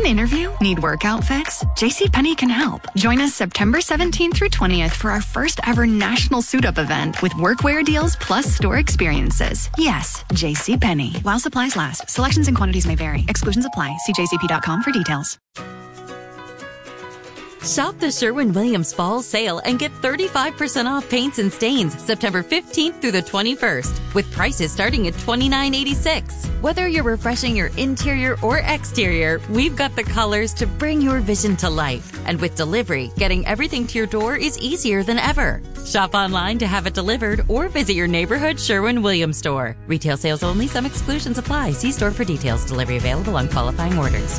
an interview? Need work outfits? JCPenney can help. Join us September 17th through 20th for our first ever national suit-up event with workwear deals plus store experiences. Yes, JCPenney. While supplies last. Selections and quantities may vary. Exclusions apply. See jcp.com for details. Shop the Sherwin-Williams Fall Sale and get 35% off paints and stains September 15th through the 21st with prices starting at $29.86. Whether you're refreshing your interior or exterior, we've got the colors to bring your vision to life. And with delivery, getting everything to your door is easier than ever. Shop online to have it delivered or visit your neighborhood Sherwin-Williams store. Retail sales only. Some exclusions apply. See store for details. Delivery available on qualifying orders.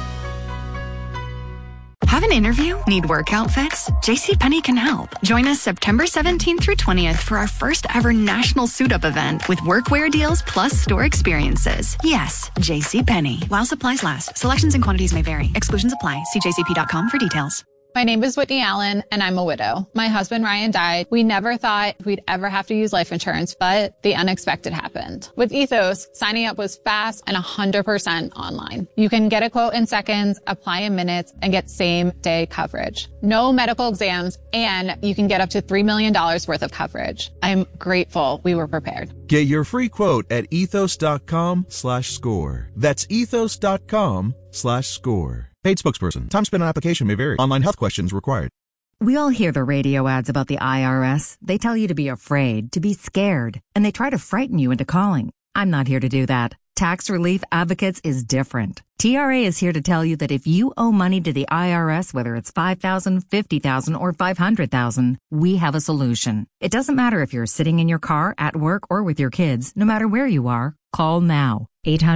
Have an interview? Need work outfits? JCPenney can help. Join us September 17th through 20th for our first ever national suit-up event with workwear deals plus store experiences. Yes, JCPenney. While supplies last. Selections and quantities may vary. Exclusions apply. See jcp.com for details. My name is Whitney Allen, and I'm a widow. My husband, Ryan, died. We never thought we'd ever have to use life insurance, but the unexpected happened. With Ethos, signing up was fast and 100% online. You can get a quote in seconds, apply in minutes, and get same-day coverage. No medical exams, and you can get up to $3 million worth of coverage. I'm grateful we were prepared. Get your free quote at ethos.com/score. That's ethos.com/score. Paid spokesperson. Time spent on application may vary. Online health questions required. We all hear the radio ads about the IRS. They tell you to be afraid, to be scared, and they try to frighten you into calling. I'm not here to do that. Tax Relief Advocates is different. TRA is here to tell you that if you owe money to the IRS, whether it's $5,000, $50,000, or $500,000, we have a solution. It doesn't matter if you're sitting in your car, at work, or with your kids. No matter where you are, call now.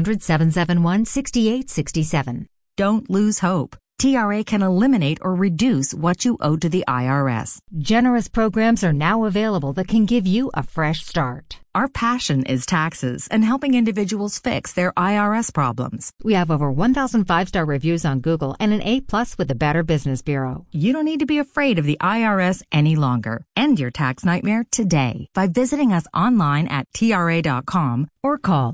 800-771-6867. Don't lose hope. TRA can eliminate or reduce what you owe to the IRS. Generous programs are now available that can give you a fresh start. Our passion is taxes and helping individuals fix their IRS problems. We have over 1,000 5-star reviews on Google and an A+ with the Better Business Bureau. You don't need to be afraid of the IRS any longer. End your tax nightmare today by visiting us online at TRA.com or call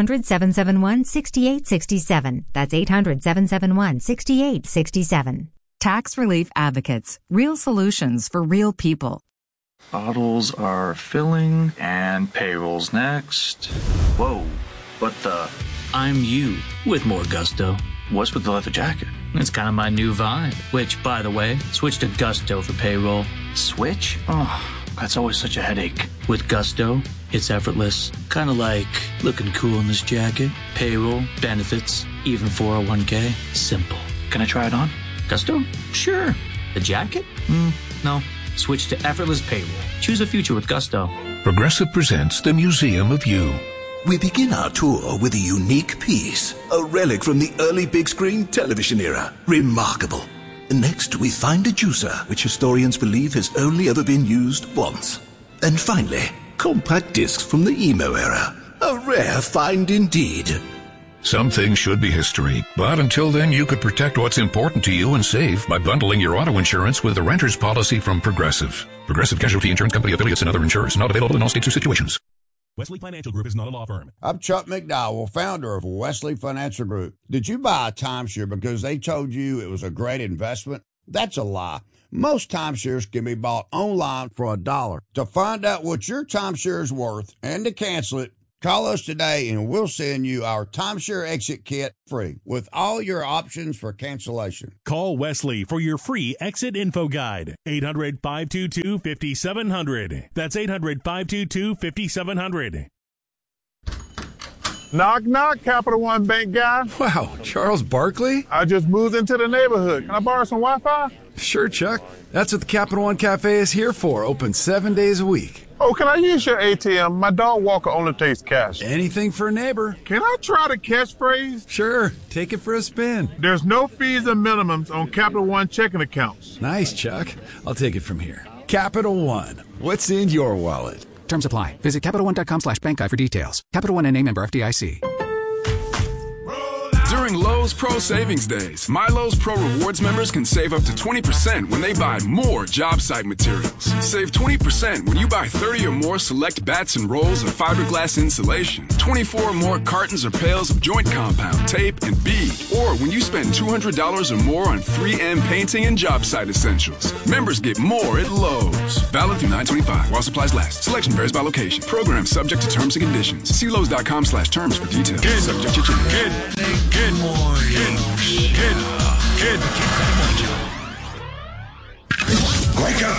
800-771-6867. That's 800-771-6867. Tax Relief Advocates. Real solutions for real people. Bottles are filling and payroll's next. Whoa, what the? I'm you with more gusto. What's with the leather jacket? It's kind of my new vibe, which, by the way, switch to Gusto for payroll. Switch? Oh, that's always such a headache. With Gusto, it's effortless. Kind of like looking cool in this jacket. Payroll, benefits, even 401k. Simple. Can I try it on? Gusto? Sure. The jacket? No. Switch to effortless payroll. Choose a future with Gusto. Progressive presents the Museum of You. We begin our tour with a unique piece, a relic from the early big screen television era. Remarkable. Next, we find a juicer, which historians believe has only ever been used once. And finally, compact discs from the emo era. A rare find indeed. Some things should be history, but until then you could protect what's important to you and save by bundling your auto insurance with the renter's policy from Progressive. Progressive Casualty Insurance Company affiliates and other insurers. Not available in all states or situations. Wesley Financial Group is not a law firm. I'm Chuck McDowell, founder of Wesley Financial Group. Did you buy a timeshare because they told you it was a great investment? That's a lie. Most timeshares can be bought online for $1. To find out what your timeshare is worth and to cancel it, call us today and we'll send you our timeshare exit kit free with all your options for cancellation. Call Wesley for your free exit info guide. 800-522-5700. That's 800-522-5700. Knock, knock, Capital One Bank guy. Wow, Charles Barkley? I just moved into the neighborhood. Can I borrow some Wi-Fi? Sure, Chuck. That's what the Capital One Cafe is here for. Open 7 days a week. Oh, can I use your ATM? My dog walker only takes cash. Anything for a neighbor. Can I try the catchphrase? Sure. Take it for a spin. There's no fees and minimums on Capital One checking accounts. Nice, Chuck. I'll take it from here. Capital One. What's in your wallet? Terms apply. Visit CapitalOne.com/bankguide for details. Capital One NA member FDIC. During Lowe's Pro Savings Days, My Lowe's Pro Rewards members can save up to 20% when they buy more job site materials. Save 20% when you buy 30 or more select bats and rolls of fiberglass insulation, 24 or more cartons or pails of joint compound, tape, and bead, or when you spend $200 or more on 3M painting and job site essentials. Members get more at Lowe's. Valid through 9/25 while supplies last. Selection varies by location. Program subject to terms and conditions. See Lowe's.com/terms for details. Subject to change. Good morning. Good. Wake up.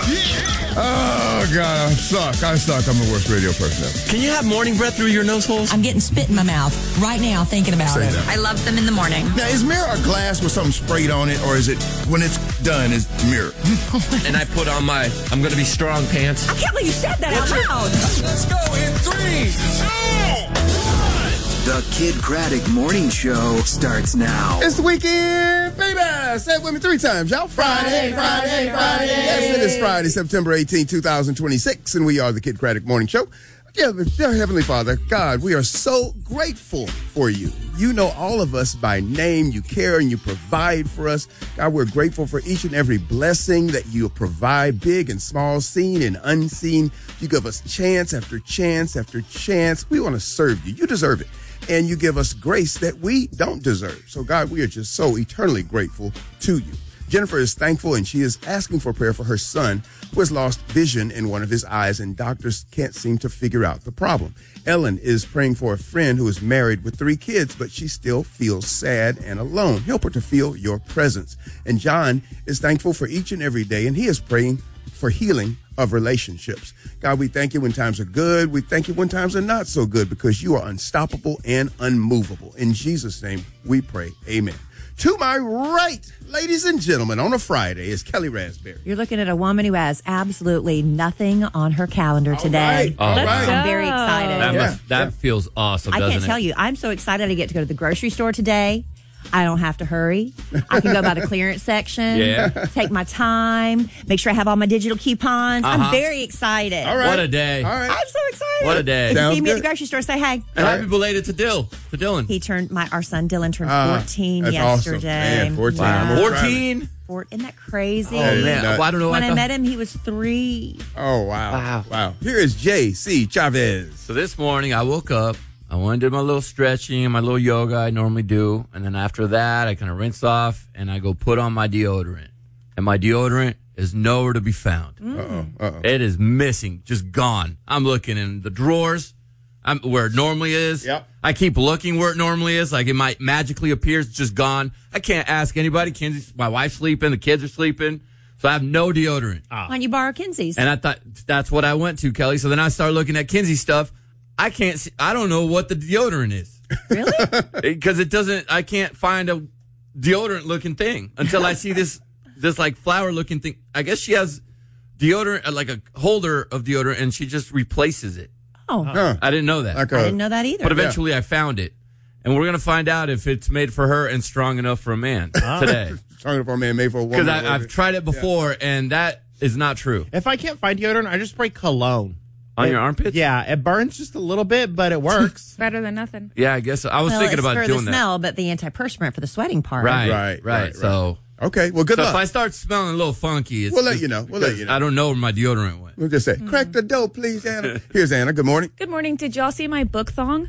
Oh, God, I suck. I'm the worst radio person ever. Can you have morning breath through your nose holes? I'm getting spit in my mouth right now thinking about it. I love them in the morning. Now, is mirror a glass with something sprayed on it, or is it, when it's done, is mirror? And I put on my I'm going to be strong pants. I can't believe you said that out loud. Let's go in 3, 2, 1. The Kid Craddock Morning Show starts now. It's the weekend, baby. Say it with me 3 times, y'all. Friday. Yes, it is Friday, September 18, 2026, and we are the Kid Craddock Morning Show. Dear Heavenly Father, God, we are so grateful for you. You know all of us by name. You care and you provide for us. God, we're grateful for each and every blessing that you provide, big and small, seen and unseen. You give us chance after chance after chance. We want to serve you. You deserve it. And you give us grace that we don't deserve. So, God, we are just so eternally grateful to you. Jennifer is thankful, and she is asking for prayer for her son, who has lost vision in one of his eyes, and doctors can't seem to figure out the problem. Ellen is praying for a friend who is married with 3 kids, but she still feels sad and alone. Help her to feel your presence. And John is thankful for each and every day, and he is praying for healing of relationships. God, we thank you when times are good. We thank you when times are not so good, because you are unstoppable and unmovable. In Jesus' name we pray. Amen. To my right, ladies and gentlemen, on a Friday is Kelly Raspberry. You're looking at a woman who has absolutely nothing on her calendar today. All right. I'm very excited. That feels awesome, doesn't it? I can't tell you. I'm so excited I get to go to the grocery store today. I don't have to hurry. I can go by the clearance section, take my time, make sure I have all my digital coupons. I'm very excited. All right. What a day. All right. I'm so excited. What a day. If you see me at the grocery store, say hey. And happy belated to Dylan. Our son Dylan turned 14 that's yesterday. Awesome. Man, 14. Wow. 14? Isn't that crazy? Oh, man. Well, I don't know. When I met him, he was 3. Oh, wow. Here is J.C. Chavez. So this morning I woke up. I went and did my little stretching and my little yoga I normally do. And then after that, I kind of rinse off and I go put on my deodorant. And my deodorant is nowhere to be found. Uh-oh. It is missing, just gone. I'm looking in the drawers where it normally is. Yep. I keep looking where it normally is. Like it might magically appear. It's just gone. I can't ask anybody. My wife's sleeping. The kids are sleeping. So I have no deodorant. Why don't you borrow Kinsey's? And I thought that's what I went to, Kelly. So then I started looking at Kinsey stuff. I can't see. I don't know what the deodorant is. Really? Because it doesn't. I can't find a deodorant looking thing until I see this like flower looking thing. I guess she has deodorant, like a holder of deodorant, and she just replaces it. Oh, I didn't know that. I didn't know that either. But eventually, I found it, and we're gonna find out if it's made for her and strong enough for a man today. Strong enough for a man, made for a woman. Because I've tried it before, and that is not true. If I can't find deodorant, I just spray cologne. On your armpits? Yeah, it burns just a little bit, but it works. Better than nothing. Yeah, I guess so. I was thinking about doing that. for the smell, but the antiperspirant for the sweating part. Right. So, okay, well, good luck. If I start smelling a little funky, we'll let you know. I don't know where my deodorant went. We'll just say, crack the dope, please, Anna. Here's Anna. Good morning. Good morning. Did y'all see my book thong?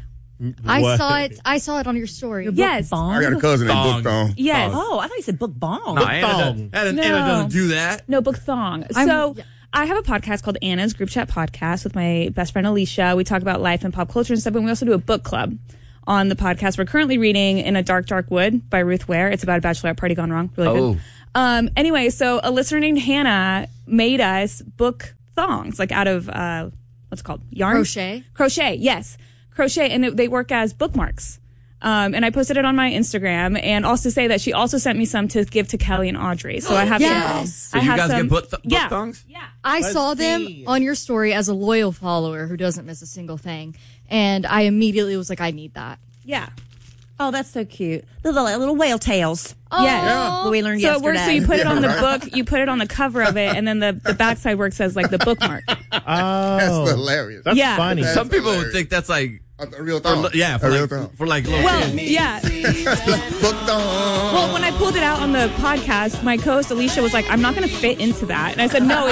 I saw it on your story. Yes. I got a cousin named Book Thong. Yes. Oh, I thought you said book bong. No, Anna doesn't do that. No, book thong. So I have a podcast called Anna's Group Chat Podcast with my best friend Alicia. We talk about life and pop culture and stuff, and we also do a book club on the podcast. We're currently reading In a Dark, Dark Wood by Ruth Ware. It's about a bachelorette party gone wrong. Really good. Anyway, so a listener named Hannah made us book thongs, like out of, what's it called? Yarn? Crochet, yes. Crochet, and they work as bookmarks. And I posted it on my Instagram, and also say that she also sent me some to give to Kelly and Audrey. So I have So you guys get book thongs? Yeah. I saw them on your story as a loyal follower who doesn't miss a single thing. And I immediately was like, I need that. Yeah. Oh, that's so cute. Little whale tails. Oh. Yeah. We learned so yesterday. It works, so you put it on the book, you put it on the cover of it, and then the backside works as like the bookmark. Oh. That's hilarious. That's Yeah. funny. Some people would think that's like A real thong. Yeah, for a real like, thong. for like little Well, kids. yeah. Book thong. Well, when I pulled it out on the podcast, my co-host Alicia was like, "I'm not going to fit into that," and I said, "No,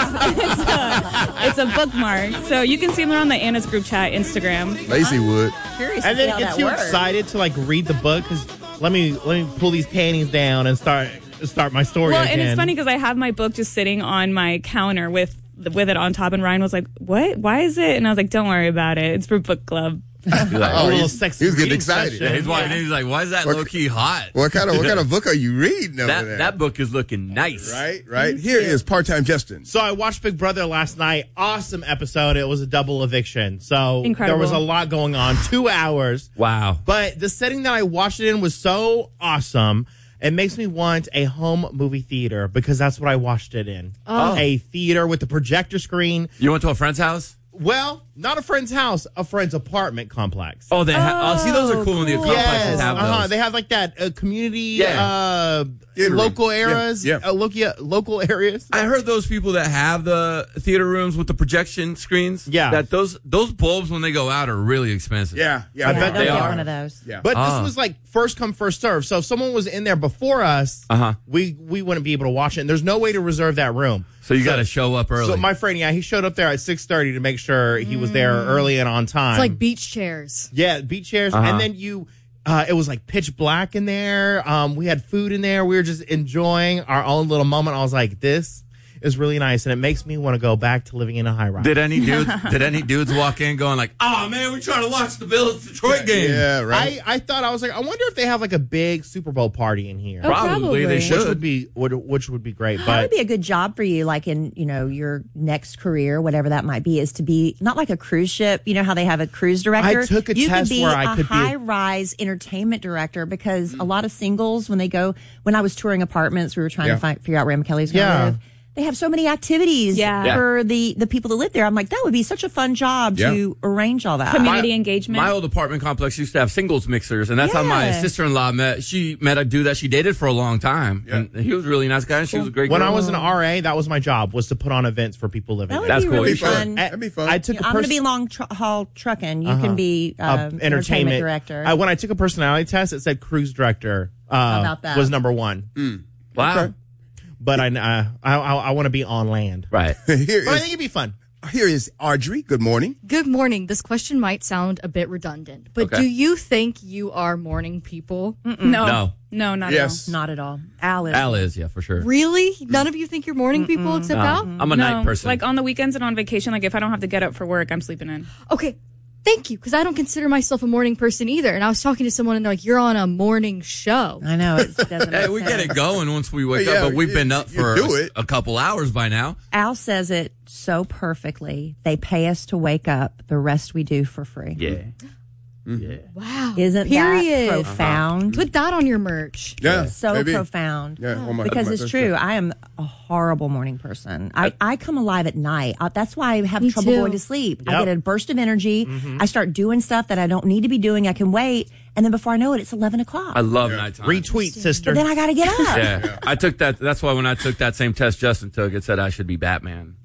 it's a bookmark." So you can see them on the Anna's group chat Instagram. Lacey would. Curious And to see then how get that too works. excited to like read the book because let me pull these panties down and start my story Well, again. and it's funny because I have my book just sitting on my counter with it on top, and Ryan was like, "What? Why is it?" And I was like, "Don't worry about it. It's for book club." He's like, a little he's sexy. getting reading excited. session. Yeah, he's like, why is that low key hot? What kind of book are you reading over there? That book is looking nice. Right. Here is part-time Justin. So I watched Big Brother last night. Awesome episode. It was a double eviction. So Incredible. there was a lot going on. 2 hours. Wow. But the setting that I watched it in was so awesome. It makes me want a home movie theater because that's what I watched it in. Oh. A theater with the projector screen. You went to a friend's house? Well, not a friend's house, a friend's apartment complex. Oh, see, those are cool when the complexes Yes, have those. They have like that community, Theater local room. areas, Yeah. local areas. I heard those people that have the theater rooms with the projection screens. Yeah. That those bulbs when they go out are really expensive. Yeah. I bet Don't they get are. one of those. Yeah. But this was like first come, first serve. So if someone was in there before us, we wouldn't be able to watch it. And there's no way to reserve that room. So you got to show up early. So my friend, he showed up there at 6:30 to make sure he was there early and on time. It's like beach chairs. Yeah, beach chairs. And then it was like pitch black in there. We had food in there. We were just enjoying our own little moment. I was like, this is really nice. And it makes me want to go back to living in a high rise. Did any dudes walk in going like, "Oh man, we're trying to watch the Bills Detroit game"? Yeah, right. I thought, I was like, I wonder if they have like a big Super Bowl party in here. Oh, Probably they should. Which would be great. That But would be a good job for you, like in, your next career, whatever that might be, is to be not like a cruise ship. You know how they have a cruise director? I took a you test could be where I a could be high-rise entertainment director because a lot of singles, when I was touring apartments, we were trying to figure out where Emma Kelly's going to live. They have so many activities for the people that live there. I'm like, that would be such a fun job to arrange all that. Community engagement. My old apartment complex used to have singles mixers, and that's how my sister-in-law met. She met a dude that she dated for a long time, and he was a really nice guy, and she was a great girl. when I was an RA, that was my job, was to put on events for people living That there. would be really cool. fun. That'd be fun. I took I'm going to be long haul trucking. You can be entertainment director. When I took a personality test, it said cruise director How about that? was number one. Wow. Okay. But I want to be on land. Right. But I think it'd be fun. Here is Audrey. Good morning. Good morning. This question might sound a bit redundant, but do you think you are morning people? No, not Yes. Not at all. Al is. Al is, yeah, for sure. Really? None of you think you're morning people except Al? I'm a night person. Like on the weekends and on vacation, like if I don't have to get up for work, I'm sleeping in. Okay. Thank you, because I don't consider myself a morning person either. And I was talking to someone, and they're like, "You're on a morning show." I know it doesn't. Hey, we get it going once we wake up, but we've been up for a couple hours by now. Al says it so perfectly. They pay us to wake up. The rest we do for free. Yeah. Yeah. Wow. Isn't Period. that profound? Put that on your merch. Yeah. So maybe. profound. Yeah, on my- because my it's first true. show. I am a horrible morning person. I come alive at night. That's why I have Me trouble too. going to sleep. I Yep. get a burst of energy. I start doing stuff that I don't need to be doing. I can wait. And then before I know it, it's 11 o'clock. I love nighttime. Retweet, sister. But then I got to get up. Yeah. I took that. That's why when I took that same test Justin took, it said I should be Batman.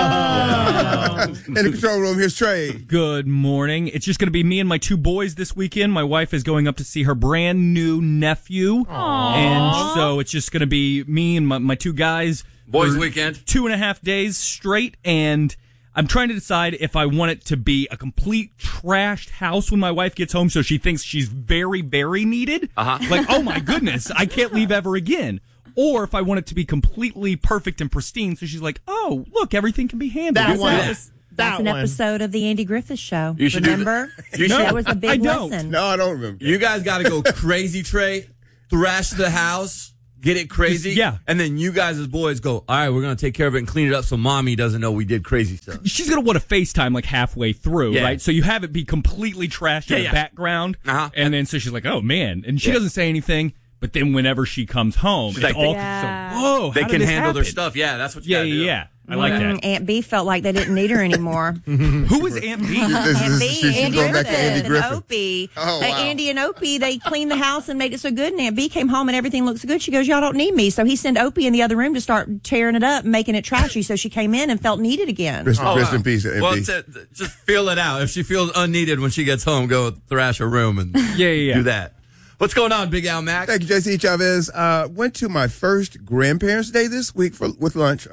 In the control room, here's Trey. Good morning. It's just going to be me and my two boys this weekend. My wife is going up to see her brand new nephew. And so it's just going to be me and my two guys. Boys for weekend. 2.5 days straight. And I'm trying to decide if I want it to be a complete trashed house when my wife gets home so she thinks she's very, very needed. Like, oh my goodness, I can't leave ever again. Or if I want it to be completely perfect and pristine so she's like, oh, look, everything can be handled. That's an episode of the Andy Griffith Show. You should remember? That was a big I don't. lesson. No, I don't remember. You guys got to go crazy, Trey. Thrash the house. Get it crazy. Yeah. And then you guys as boys go, all right, we're going to take care of it and clean it up so mommy doesn't know we did crazy stuff. She's going to want to FaceTime like halfway through, Yeah. right? So you have it be completely trashed in the background. And then so she's like, oh, man. And she doesn't say anything. But then whenever she comes home, She's it's like, all yeah. so, whoa, They how can did this handle their happen? stuff. Yeah, that's what you gotta do. Yeah. I like that. Aunt B felt like they didn't need her anymore. Who was Aunt B? Aunt B. She's going back to Andy Griffin. And Opie. Oh, wow. Andy and Opie, they cleaned the house and made it so good. And Aunt B came home and everything looks good. She goes, y'all don't need me. So he sent Opie in the other room to start tearing it up and making it trashy. So she came in and felt needed again. Rest in peace, Aunt Well, B. just feel it out. If she feels unneeded when she gets home, go thrash her room and do that. What's going on, Big Al Mac? Thank you, JC Chavez. Went to my first grandparents' day this week for lunch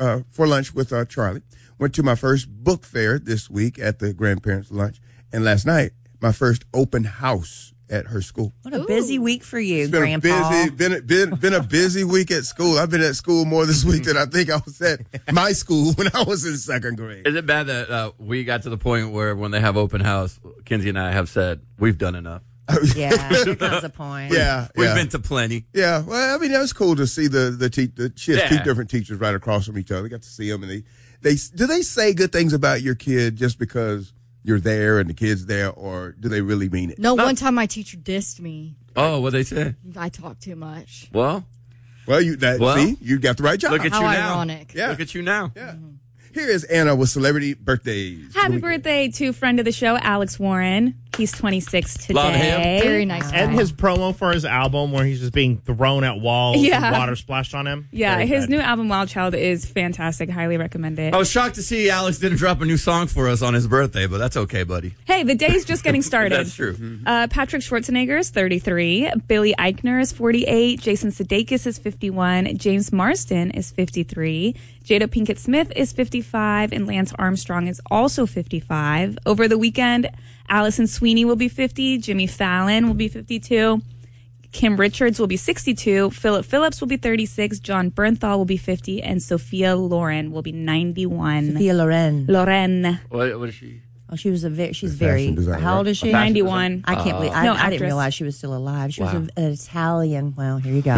with Charlie. Went to my first book fair this week at the grandparents' lunch. And last night, my first open house at her school. What a busy week for you, It's been Grandpa. been a busy week at school. I've been at school more this week than I think I was at my school when I was in second grade. Is it bad that we got to the point where when they have open house, Kinsey and I have said, we've done enough? Yeah, there comes a point. We've been to plenty. Yeah, well, I mean, it was cool to see she has two different teachers right across from each other. Got to see them, and they say good things about your kid just because you're there and the kid's there, or do they really mean it? No, one time my teacher dissed me. Oh, what'd they say? I talk too much. Well, you got the right job. Look at How you now. ironic. Yeah. Look at you now. Yeah. Here is Anna with celebrity birthdays. Happy birthday to friend of the show, Alex Warren. He's 26 today. Love him. Very nice guy. And his promo for his album where he's just being thrown at walls and water splashed on him. Yeah, Very his good. new album, Wild Child, is fantastic. Highly recommend it. I was shocked to see Alex didn't drop a new song for us on his birthday, but that's okay, buddy. Hey, the day's just getting started. That's true. Patrick Schwarzenegger is 33. Billy Eichner is 48. Jason Sudeikis is 51. James Marsden is 53. Jada Pinkett Smith is 55. And Lance Armstrong is also 55. Over the weekend, Allison Sweeney will be 50. Jimmy Fallon will be 52. Kim Richards will be 62. Philip Phillips will be 36. John Bernthal will be 50. And Sophia Loren will be 91. Sophia Loren. What is she? Oh, she's very. designer, How old is she? 91. I can't believe. I didn't actress. realize she was still alive. She was an Italian. Well, here you go.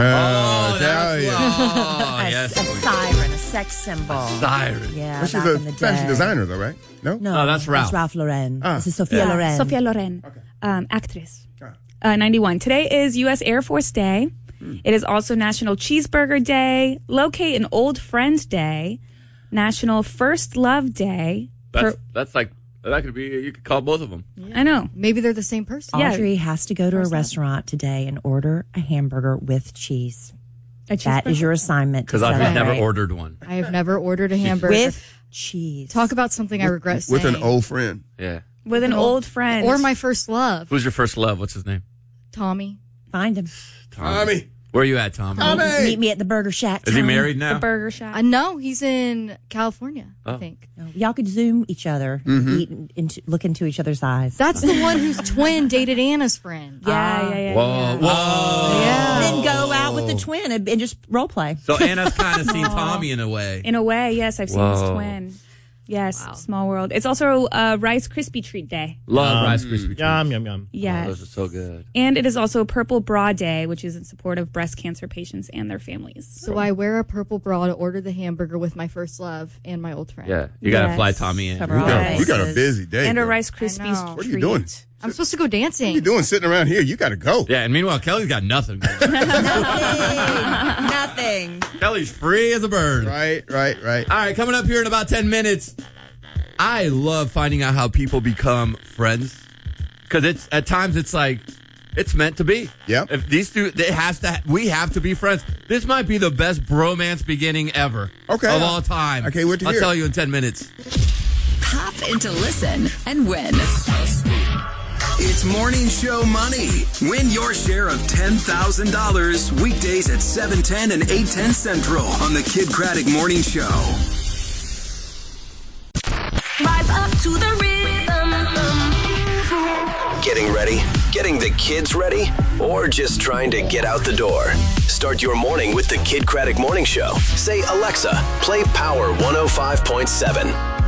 Yes. A siren, a sex symbol. Siren. Yeah, Well, she's back a in the fashion day. designer, though, right? No? No, that's Ralph. That's Ralph Lauren. This is Sophia Loren. Sophia Loren, actress. 91. Today is U.S. Air Force Day. It is also National Cheeseburger Day, Locate an Old Friend Day, National First Love Day. That's like, that could be, you could call both of them. I know. Maybe they're the same person. Audrey has to go to a restaurant today and order a hamburger with cheese. That is your assignment. Because I've never ordered one. I have never ordered a hamburger. With cheese. Talk about something I regret saying. With an old friend. Yeah. With an old friend. Or my first love. Who's your first love? What's his name? Tommy. Find him. Tommy. Where are you at, Tommy? Meet me at the Burger Shack. Is he Tommy. married now? The Burger Shack. No, he's in California, I think. Y'all could Zoom each other, look into each other's eyes. That's the one whose twin dated Anna's friend. Yeah. Whoa. Yeah. Then go out with the twin and just role play. So Anna's kind of seen Tommy in a way. In a way, yes, I've seen his twin. Yes, small world. It's also Rice Krispie Treat Day. Love Rice Krispie treats. Yum, yum, yum. Yes. Oh, those are so good. And it is also Purple Bra Day, which is in support of breast cancer patients and their families. So I wear a purple bra to order the hamburger with my first love and my old friend. Yeah, you got to fly Tommy in. You got a busy day. And a girl. Rice Krispies treat. What are you doing? I'm supposed to go dancing. What are you doing sitting around here? You got to go. Yeah, and meanwhile, Kelly's got nothing. Nothing. Kelly's free as a bird. Right. All right, coming up here in about 10 minutes, I love finding out how people become friends. Because at times it's like, it's meant to be. Yeah. If these two, we have to be friends. This might be the best bromance beginning ever. Okay. Of all time. Okay, what to I'll hear? tell you in 10 minutes. Pop into Listen and win. It's Morning Show Money. Win your share of $10,000 weekdays at 7:10 and 8:10 Central on the Kid Craddock Morning Show. Rise up to the rhythm. Getting ready? Getting the kids ready? Or just trying to get out the door? Start your morning with the Kid Craddock Morning Show. Say, Alexa, play Power 105.7.